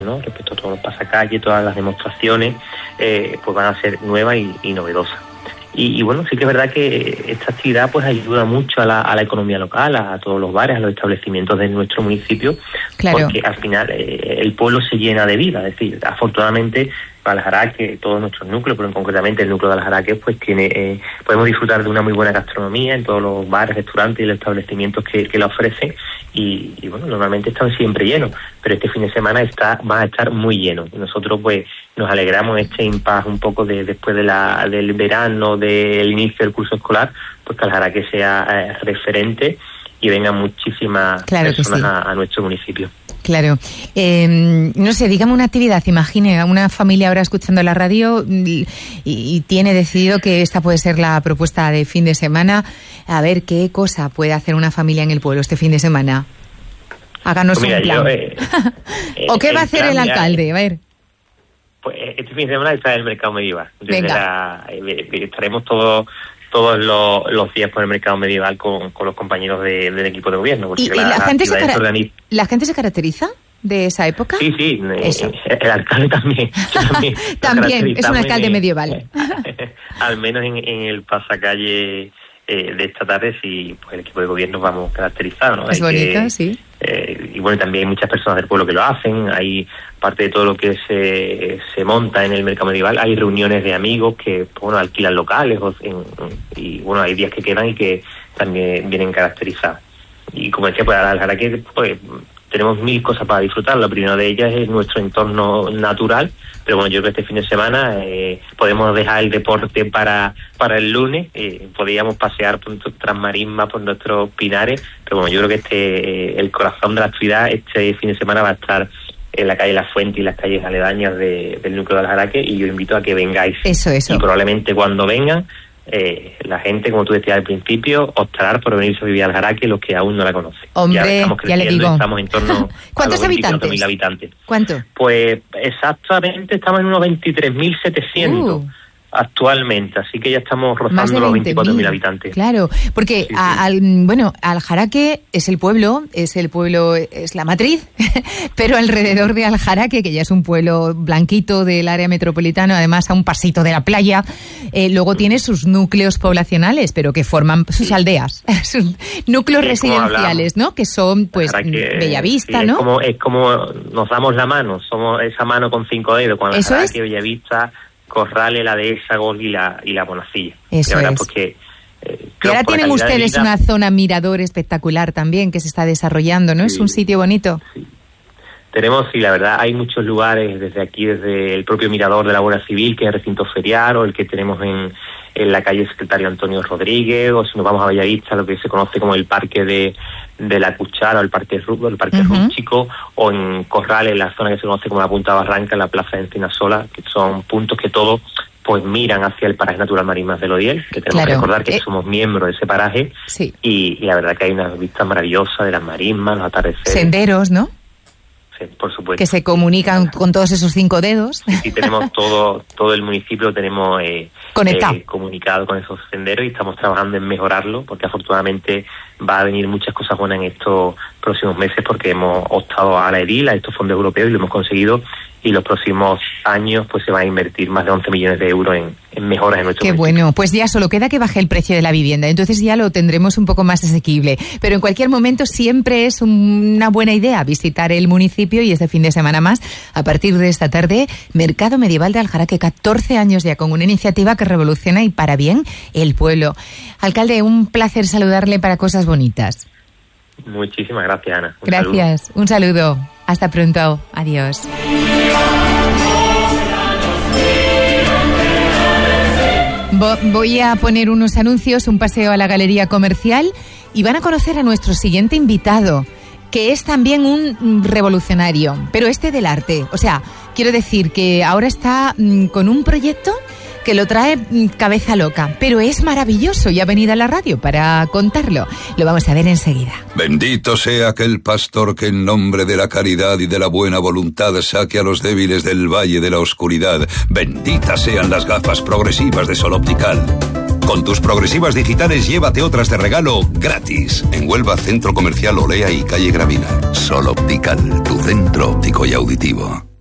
¿no? Respecto a todos los pasacalles, todas las demostraciones, pues van a ser nuevas y novedosas. Y bueno, sí que es verdad que esta actividad pues ayuda mucho a la economía local, a todos los bares, a los establecimientos de nuestro municipio, claro, porque al final el pueblo se llena de vida. Es decir, afortunadamente Aljaraque, todos nuestros núcleos, pero concretamente el núcleo de Aljaraque, pues podemos disfrutar de una muy buena gastronomía en todos los bares, restaurantes y los establecimientos que la ofrecen, y bueno, normalmente están siempre llenos, pero este fin de semana van a estar muy llenos. Y nosotros pues nos alegramos este impasse un poco después del verano, del inicio del curso escolar, pues que Aljaraque sea referente y vengan muchísimas personas a nuestro municipio. Claro. No sé, dígame una actividad. Imagine a una familia ahora escuchando la radio y tiene decidido que esta puede ser la propuesta de fin de semana. A ver, ¿qué cosa puede hacer una familia en el pueblo este fin de semana? Háganos un plan. ¿O qué va a hacer el alcalde? A ver. Pues este fin de semana está el mercado medieval. Estaremos todos los días por el mercado medieval con los compañeros del equipo de gobierno. ¿Y la gente se caracteriza de esa época? Sí, el alcalde también. También es un alcalde medieval. Al menos en el pasacalle de esta tarde, sí, pues el equipo de gobierno vamos caracterizados, ¿no? Es bonito, sí. Y bueno, también hay muchas personas del pueblo que lo hacen. Hay, aparte de todo lo que se monta en el mercado medieval, hay reuniones de amigos que, bueno, alquilan locales y bueno, hay días que quedan y que también vienen caracterizados. Y como decía, pues Aljaraque, pues tenemos 1000 cosas para disfrutar. La primera de ellas es nuestro entorno natural, pero bueno, yo creo que este fin de semana podemos dejar el deporte para el lunes. Podríamos pasear por nuestras transmarismas, por nuestros pinares, pero bueno, yo creo que el corazón de la actividad este fin de semana va a estar en la calle La Fuente y las calles aledañas del núcleo de Aljaraque, y yo invito a que vengáis. Eso. Y probablemente cuando vengan, la gente, como tú decías al principio, optará por venirse a vivir a Aljaraque, los que aún no la conocen. Hombre, ya le digo. Estamos en torno ¿Cuántos a los habitantes? 24.000 habitantes. ¿Cuánto? Pues exactamente estamos en unos 23.700 actualmente, así que ya estamos rozando los 24.000 habitantes. Claro, porque sí. Aljaraque es el pueblo, es la matriz, pero alrededor de Aljaraque, que ya es un pueblo blanquito del área metropolitana, además a un pasito de la playa, luego tiene sus núcleos poblacionales, pero que forman sus aldeas, sus núcleos residenciales, ¿no? Que son, pues, Bellavista, ¿no? Es como nos damos la mano, somos esa mano con 5 dedos, con Aljaraque, Bellavista, Corrales, la Dehesa, Gol y la Bonacilla. Eso es. Porque, y ahora tienen ustedes una zona mirador espectacular también que se está desarrollando, ¿no? Sí, es un sitio bonito. Sí. Tenemos, la verdad, hay muchos lugares desde aquí, desde el propio mirador de la Guardia Civil, que es el recinto ferial, o el que tenemos en la calle Secretario Antonio Rodríguez, o si nos vamos a Bellavista, lo que se conoce como el Parque de la Cuchara, o el Parque Rústico, o en Corrales, la zona que se conoce como la Punta Barranca, en la Plaza de Encinasola, que son puntos que todos pues miran hacia el paraje natural Marismas del Odiel, que tenemos que recordar que somos miembros de ese paraje, sí. Y la verdad que hay unas vistas maravillosas de las marismas, los atardeceres. Senderos, ¿no? Por supuesto. Que se comunican con todos esos 5 dedos. Sí, tenemos todo el municipio lo tenemos comunicado con esos senderos, y estamos trabajando en mejorarlo, porque afortunadamente va a venir muchas cosas buenas en estos próximos meses, porque hemos optado a la EDIL, a estos fondos europeos, y lo hemos conseguido, y los próximos años pues se va a invertir más de 11 millones de euros en mejoras en nuestro municipio. Qué bueno, pues ya solo queda que baje el precio de la vivienda, entonces ya lo tendremos un poco más asequible, pero en cualquier momento siempre es una buena idea visitar el municipio, y este fin de semana más, a partir de esta tarde, Mercado Medieval de Aljaraque, 14 años ya con una iniciativa que revoluciona y para bien el pueblo. Alcalde, un placer saludarle para cosas bonitas. Muchísimas gracias, Ana. Gracias, un saludo. Hasta pronto. Adiós. Voy a poner unos anuncios, un paseo a la galería comercial, y van a conocer a nuestro siguiente invitado, que es también un revolucionario, pero del arte. O sea, quiero decir que ahora está con un proyecto que lo trae cabeza loca, pero es maravilloso y ha venido a la radio para contarlo. Lo vamos a ver enseguida. Bendito sea aquel pastor que en nombre de la caridad y de la buena voluntad saque a los débiles del valle de la oscuridad. Benditas sean las gafas progresivas de Sol Optical. Con tus progresivas digitales llévate otras de regalo gratis. En Huelva, Centro Comercial Olea y Calle Gravina. Sol Optical, tu centro óptico y auditivo.